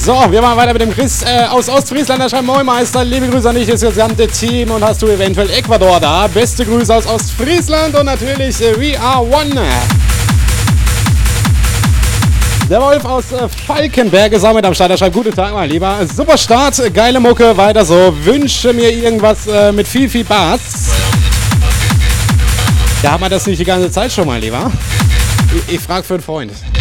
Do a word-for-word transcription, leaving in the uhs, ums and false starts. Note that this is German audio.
So, wir machen weiter mit dem Chris äh, aus Ostfriesland. Der schreibt: Moin Meister, liebe Grüße an dich, das gesamte Team. Und hast du eventuell Ecuador da? Beste Grüße aus Ostfriesland und natürlich äh, We Are One. Der Wolf aus äh, Falkenberg ist auch mit am Start. Er schreibt: Guten Tag, mein Lieber. Super Start, geile Mucke, weiter so. Wünsche mir irgendwas äh, mit viel, viel Bass. Ja, haben wir das nicht die ganze Zeit schon, mein Lieber? Ich, ich frage für einen Freund.